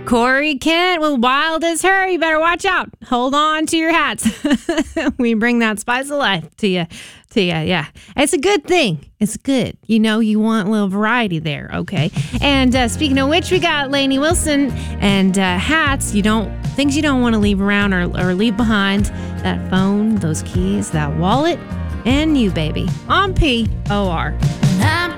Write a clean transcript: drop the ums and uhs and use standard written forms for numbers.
Corey Kent with Wild as Her. You better watch out. Hold on to your hats. We bring that spice of life to you. Yeah. It's a good thing. It's good. You know, you want a little variety there, okay? And speaking of which, we got Lainey Wilson and hats. Things you don't want to leave around or leave behind. That phone, those keys, that wallet, and you, baby. On POR.